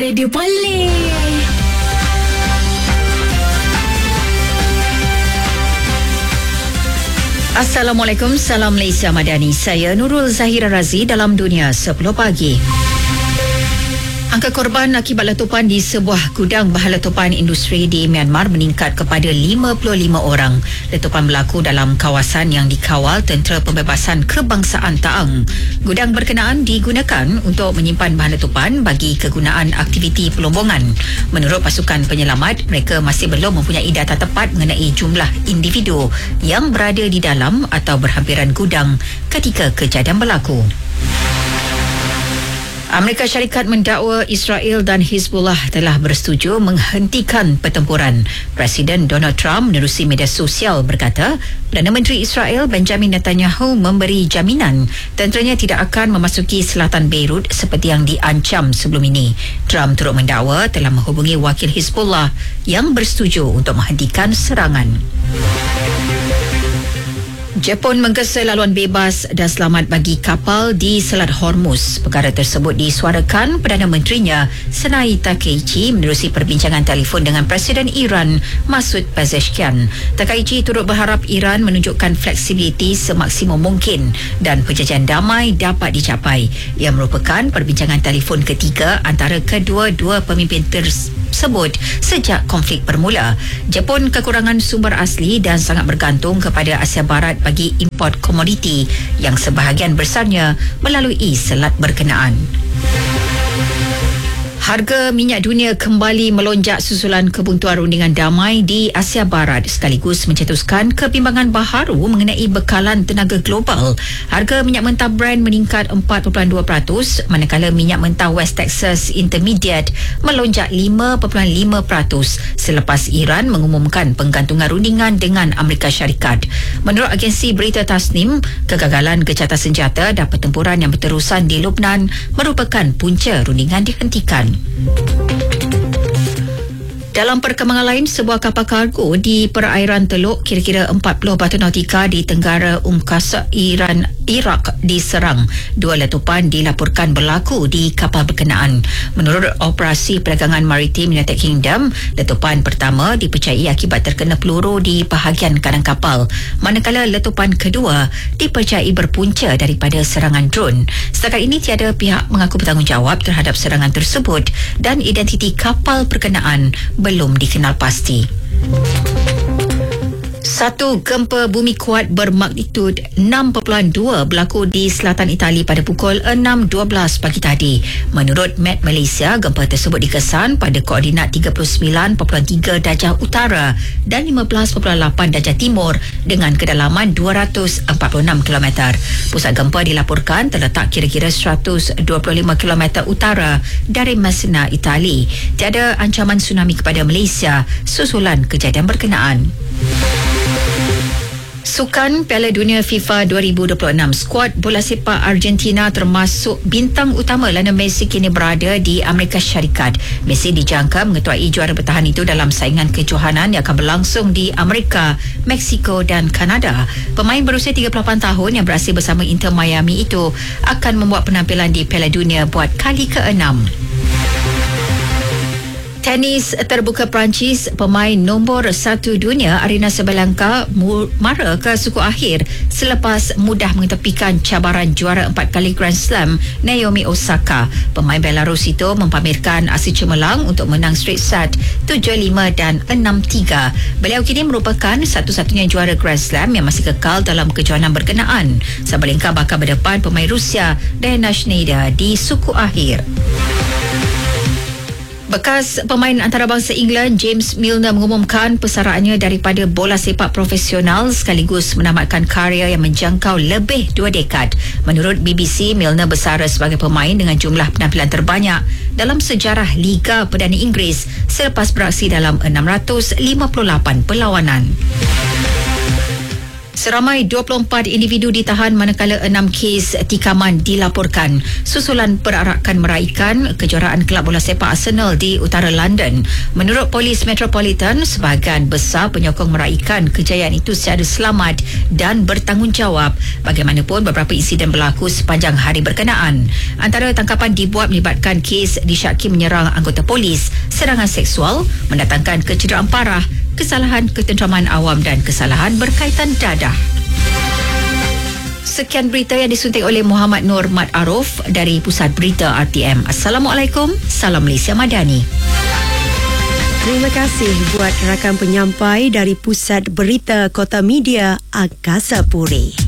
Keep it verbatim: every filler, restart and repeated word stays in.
Radio Boleh. Assalamualaikum, salam Malaysia Madani. Saya Nurul Zahira Razi dalam Dunia sepuluh pagi. Angka korban akibat letupan di sebuah gudang bahan letupan industri di Myanmar meningkat kepada lima puluh lima orang. Letupan berlaku dalam kawasan yang dikawal Tentera Pembebasan Kebangsaan Taang. Gudang berkenaan digunakan untuk menyimpan bahan letupan bagi kegunaan aktiviti pelombongan. Menurut pasukan penyelamat, mereka masih belum mempunyai data tepat mengenai jumlah individu yang berada di dalam atau berhampiran gudang ketika kejadian berlaku. Amerika Syarikat mendakwa Israel dan Hizbullah telah bersetuju menghentikan pertempuran. Presiden Donald Trump menerusi media sosial berkata, Perdana Menteri Israel Benjamin Netanyahu memberi jaminan tenteranya tidak akan memasuki selatan Beirut seperti yang diancam sebelum ini. Trump turut mendakwa telah menghubungi wakil Hizbullah yang bersetuju untuk menghentikan serangan. Jepun menggesa laluan bebas dan selamat bagi kapal di Selat Hormuz. Perkara tersebut disuarakan Perdana Menterinya Senai Takeichi menerusi perbincangan telefon dengan Presiden Iran Masoud Pezeshkian. Takeichi turut berharap Iran menunjukkan fleksibiliti semaksimum mungkin dan perjanjian damai dapat dicapai. Ia merupakan perbincangan telefon ketiga antara kedua-dua pemimpin tersebut sejak konflik bermula. Jepun kekurangan sumber asli dan sangat bergantung kepada Asia Barat bagi import komoditi yang sebahagian besarnya melalui selat berkenaan. Harga minyak dunia kembali melonjak susulan kebuntuan rundingan damai di Asia Barat sekaligus mencetuskan kebimbangan baharu mengenai bekalan tenaga global. Harga minyak mentah Brent meningkat empat perpuluhan dua peratus manakala minyak mentah West Texas Intermediate melonjak lima perpuluhan lima peratus selepas Iran mengumumkan penggantungan rundingan dengan Amerika Syarikat. Menurut agensi berita Tasnim, kegagalan gecatan senjata dan pertempuran yang berterusan di Lebanon merupakan punca rundingan dihentikan. Dalam perkembangan lain, sebuah kapal kargo di perairan Teluk kira-kira empat puluh batu nautika di tenggara Umkasa Iran Iraq diserang. Dua letupan dilaporkan berlaku di kapal berkenaan. Menurut Operasi Perdagangan Maritim United Kingdom, letupan pertama dipercayai akibat terkena peluru di bahagian kanan kapal, manakala letupan kedua dipercayai berpunca daripada serangan drone. Setakat ini tiada pihak mengaku bertanggungjawab terhadap serangan tersebut dan identiti kapal berkenaan belum dikenal pasti. Satu gempa bumi kuat bermagnitud enam perpuluhan dua berlaku di selatan Itali pada pukul enam dua belas pagi tadi. Menurut Met Malaysia, gempa tersebut dikesan pada koordinat tiga puluh sembilan perpuluhan tiga darjah utara dan lima belas perpuluhan lapan darjah timur dengan kedalaman dua ratus empat puluh enam kilometer. Pusat gempa dilaporkan terletak kira-kira seratus dua puluh lima kilometer utara dari Messina, Itali. Tiada ancaman tsunami kepada Malaysia susulan kejadian berkenaan. Sukan Piala Dunia FIFA dua ribu dua puluh enam, skuad bola sepak Argentina termasuk bintang utama Lionel Messi kini berada di Amerika Syarikat. Messi dijangka mengetuai juara bertahan itu dalam saingan kejohanan yang akan berlangsung di Amerika, Meksiko dan Kanada. Pemain berusia tiga puluh lapan tahun yang berasal bersama Inter Miami itu akan membuat penampilan di Piala Dunia buat kali keenam. Tenis terbuka Perancis, pemain nombor satu dunia Aryna Sabalenka mara ke suku akhir selepas mudah mengetepikan cabaran juara empat kali Grand Slam Naomi Osaka. Pemain Belarus itu mempamerkan aksi cemerlang untuk menang straight set tujuh lima dan enam tiga. Beliau kini merupakan satu-satunya juara Grand Slam yang masih kekal dalam kejohanan berkenaan. Sabalenka bakal berdepan pemain Rusia Diana Schneider di suku akhir. Bekas pemain antarabangsa England James Milner mengumumkan persaraannya daripada bola sepak profesional sekaligus menamatkan karya yang menjangkau lebih dua dekad. Menurut B B C, Milner bersara sebagai pemain dengan jumlah penampilan terbanyak dalam sejarah Liga Perdana Inggeris selepas beraksi dalam enam ratus lima puluh lapan perlawanan. Seramai dua puluh empat individu ditahan manakala enam kes tikaman dilaporkan susulan perarakan meraikan kejuaraan kelab bola sepak Arsenal di utara London. Menurut Polis Metropolitan, sebahagian besar penyokong meraikan kejayaan itu secara selamat dan bertanggungjawab. Bagaimanapun, beberapa insiden berlaku sepanjang hari berkenaan. Antara tangkapan dibuat melibatkan kes disyaki menyerang anggota polis, serangan seksual, mendatangkan kecederaan parah, kesalahan ketenteraman awam dan kesalahan berkaitan dadah. Sekian berita yang disunting oleh Muhammad Nur Mat Aruf dari Pusat Berita R T M. Assalamualaikum, salam Malaysia Madani. Terima kasih buat rakan penyampai dari Pusat Berita Kota Media Angkasa Puri.